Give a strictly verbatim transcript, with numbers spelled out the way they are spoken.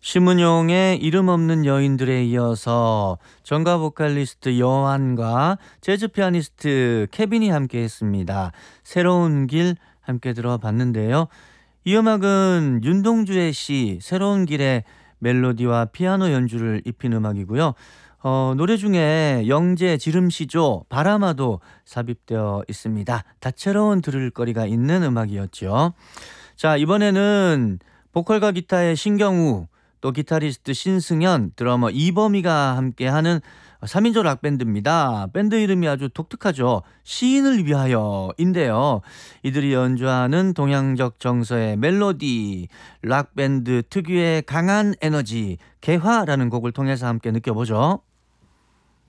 심은용의 이름 없는 여인들에 이어서 전가 보컬리스트 여환과 재즈 피아니스트 케빈이 함께 했습니다. 새로운 길 함께 들어봤는데요. 이 음악은 윤동주의 시 새로운 길의 멜로디와 피아노 연주를 입힌 음악이고요. 어, 노래 중에 영재 지름시조 바라마도 삽입되어 있습니다. 다채로운 들을 거리가 있는 음악이었죠. 자, 이번에는 보컬과 기타의 신경우, 또 기타리스트 신승현, 드러머 이범희가 함께하는 삼 인조 락밴드입니다. 밴드 이름이 아주 독특하죠. 시인을 위하여인데요. 이들이 연주하는 동양적 정서의 멜로디, 락밴드 특유의 강한 에너지, 개화라는 곡을 통해서 함께 느껴보죠.